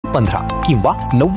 15 किंवा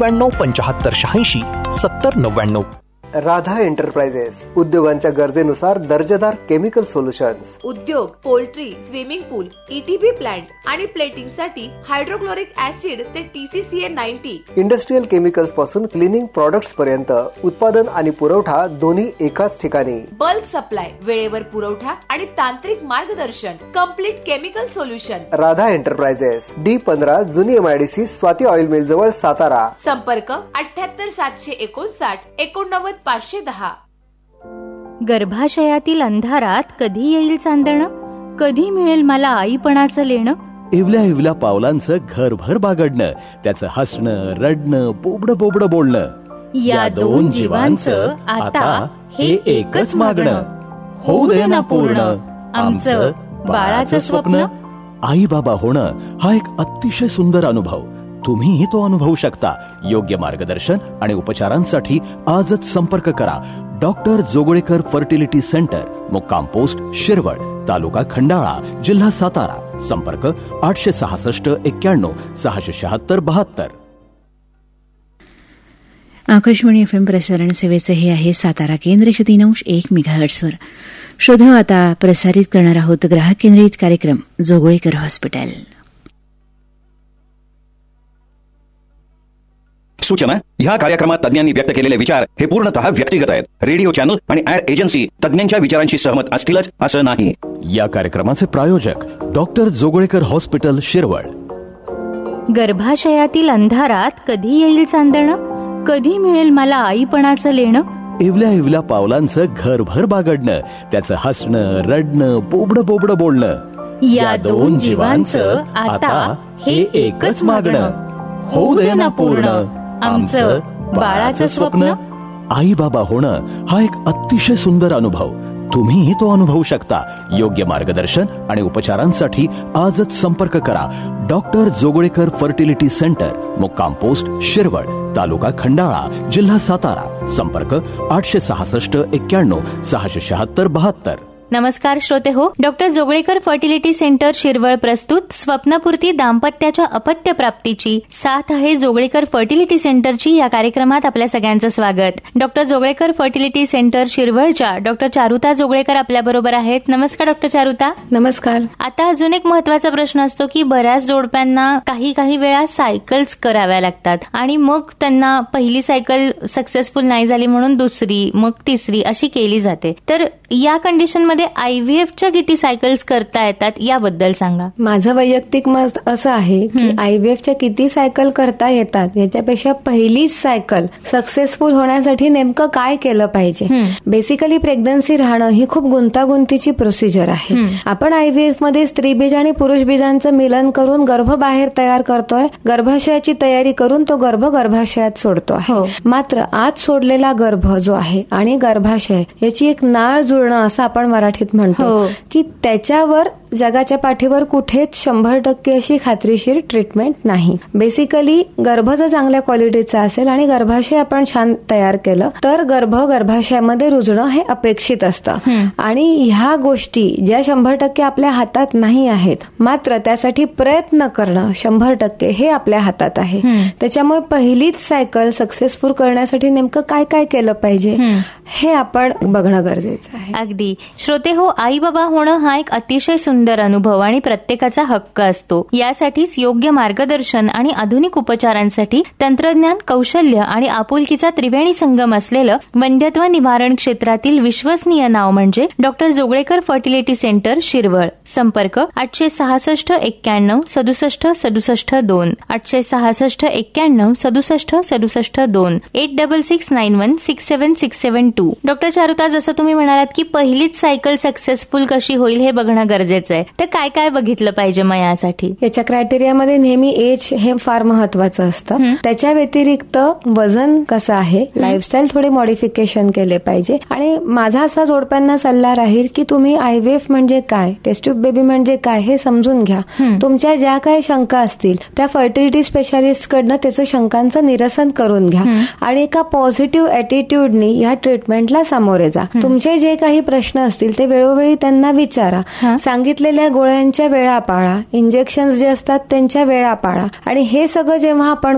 9975867099. राधा एंटरप्राइजेस, उद्योगांच्या गरजेनुसार दर्जेदार केमिकल सोल्युशन्स. उद्योग, पोल्ट्री, स्विमिंग पूल, ETP प्लांट आणि प्लेटिंग साठी हायड्रोक्लोरिक ऍसिड ते TCCA90. इंडस्ट्रियल केमिकल्स पासून क्लिनिंग प्रोडक्ट्स पर्यंत उत्पादन आणि पुरवठा दोन्ही एकाच ठिकाणी. बल्क सप्लाय, वेळेवर पुरवठा आणि तांत्रिक मार्गदर्शन. Complete chemical solution. Radha enterprises, D15, जुनी MIDC, स्वाती ऑइल मिल जवळ, सातारा. संपर्क 78 759 510. गर्भाशयातील अंधारात कधी येईल चांदणं, कधी मिळेल मला आईपणाचं लेणं. इवल्या इवल्या पावलांचं घरभर बागडणं, त्याचं हसणं, रडणं, बोबडं बोबडं बोलणं. या दोन जीवांचं आता हे एकच मागणं. होऊ दे ना पूर्ण आमचं बाळाचं स्वप्न. आई बाबा होणं हा एक अतिशय सुंदर अनुभव. तुम्हीही तो अनुभवू शकता. योग्य मार्गदर्शन आणि उपचारांसाठी आजच संपर्क करा. डॉक्टर जोगळेकर फर्टिलिटी सेंटर, मुक्काम पोस्ट शिरवळ, तालुका खंडाळा, जिल्हा सातारा. संपर्क 866 91 676 72. आकाशवाणी FM प्रसारण सेवेचं हे आहे सातारा केंद्र 103.1 मेगाहर्ट्झवर. शोध आता प्रसारित करणार आहोत ग्राहक केंद्रित कार्यक्रम जोगळेकर हॉस्पिटल. सूचना: ह्या कार्यक्रमात तज्ञांनी व्यक्त केलेले विचार हे पूर्णतः व्यक्तिगत आहेत. रेडिओ चॅनल आणि ऍड एजन्सी तज्ञांच्या विचारांशी सहमत असतीलच असं नाही. या कार्यक्रमाचे प्रायोजक डॉक्टर जोगळेकर हॉस्पिटल शिरवळ. गर्भाशयातील अंधारात कधी येईल चांदणं, कधी मिळेल मला आईपणाचं लेणं. इवल्या इवल्या पावलांचं घरभर बागडणं, त्याचं हसणं, रडणं, बोबडं बोबडं बोलणं. या दोन जीवांचं आता हे एकच मागणं. होऊ दे ना पूर्ण आमचं बाळाचं स्वप्न. आई बाबा होणं हा एक अतिशय सुंदर अनुभव. तुम्हीही तो अनुभवू शकता. योग्य मार्गदर्शन आणि उपचारांसाठी आजच संपर्क करा. डॉक्टर जोगळेकर फर्टिलिटी सेंटर, मुक्काम पोस्ट शिरवळ, तालुका खंडाळा, जिल्हा सातारा. संपर्क 866 91 676 72. नमस्कार श्रोते हो. Doctor Joglekar fertility centre Shirwal प्रस्तुत स्वप्नपूर्ती दाम्पत्याच्या अपत्य प्राप्तीची साथ आहे जोगळेकर फर्टिलिटी सेंटरची या कार्यक्रमात आपल्या सगळ्यांचं स्वागत. Doctor Joglekar fertility centre शिरवळच्या doctor Charuta Joglekar आपल्याबरोबर आहेत. नमस्कार डॉक्टर चारुता. नमस्कार. आता अजून एक महत्वाचा प्रश्न असतो की बऱ्याच जोडप्यांना काही वेळा सायकल्स कराव्या लागतात आणि मग त्यांना पहिली सायकल सक्सेसफुल नाही झाली म्हणून दुसरी, मग तिसरी अशी केली जाते. तर या कंडिशनमध्ये IVFच्या किती सायकल्स करता येतात याबद्दल सांगा. माझं वैयक्तिक मत असं आहे की IVFच्या किती सायकल करता येतात याच्यापेक्षा पहिलीच सायकल सक्सेसफुल होण्यासाठी नेमकं काय केलं पाहिजे. बेसिकली प्रेग्नन्सी राहणं ही खूप गुंतागुंतीची प्रोसिजर आहे. आपण IVF मध्ये स्त्रीबीज आणि पुरुष बीजांचं मिलन करून गर्भ बाहेर तयार करतोय. गर्भाशयाची तयारी करून तो गर्भ गर्भाशयात सोडतो आहे. मात्र आत सोडलेला गर्भ जो आहे आणि गर्भाशय याची एक नाळ जुळणं असं आपण मराठीत म्हणतो की त्याच्यावर जगाच्या पाठीवर कुठेच 100% अशी खात्रीशीर ट्रीटमेंट नाही. बेसिकली गर्भ जर चांगल्या क्वालिटीचा असेल आणि गर्भाशय आपण छान तयार केलं तर गर्भ गर्भाशयामध्ये रुजणं हे अपेक्षित असतं. आणि ह्या गोष्टी ज्या 100% आपल्या हातात नाही आहेत, मात्र त्यासाठी प्रयत्न करणं 100% हे आपल्या हातात आहे. त्याच्यामुळे पहिलीच सायकल सक्सेसफुल करण्यासाठी नेमकं काय काय केलं पाहिजे हे आपण बघणं गरजेचं आहे. अगदी. श्रोते हो, आई बाबा होणं हा एक अतिशय सुंदर अनुभव आणि प्रत्येकाचा हक्क असतो. यासाठीच योग्य मार्गदर्शन आणि आधुनिक उपचारांसाठी तंत्रज्ञान, कौशल्य आणि आपुलकीचा त्रिवेणी संगम असलेलं वंध्यत्व निवारण क्षेत्रातील विश्वसनीय नाव म्हणजे doctor Joglekar fertility centre Shirwal. संपर्क 866 91 67 67 2, 866 91 67 67 2, 8661 67672. डॉक्टर चारुता, जसं तुम्ही म्हणालात की पहिलीच सायकल सक्सेसफुल कशी होईल हे बघणं गरजेचं आहे, तर काय काय बघितलं पाहिजे मग यासाठी? याच्या क्रायटेरियामध्ये नेहमी एज हे फार महत्वाचं असतं. त्याच्या व्यतिरिक्त वजन कसं आहे, लाईफस्टाईल थोडे मॉडिफिकेशन केले पाहिजे. आणि माझा असा जोडप्यांना सल्ला राहील की तुम्ही IVF म्हणजे काय, टेस्ट ट्यूब बेबी म्हणजे काय हे समजून घ्या. तुमच्या ज्या काही शंका असतील त्या फर्टिलिटी स्पेशालिस्ट कडनं त्याचं शंकांचं निरसन करून घ्या आणि एका पॉझिटिव्ह ऍटिट्यूडनी या ट्रीटमेंटला सामोरे जा. तुमचे जे काही प्रश्न असतील ते वेळोवेळी त्यांना विचारा. सांगितलेल्या गोळ्यांच्या वेळा पाळा, इंजेक्शन जे असतात त्यांच्या वेळा पाळा. आणि हे सगळं जेव्हा आपण